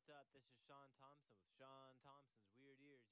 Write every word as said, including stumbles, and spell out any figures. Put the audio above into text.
what's up? This is Sean Thompson with Sean Thompson's Weird Ears.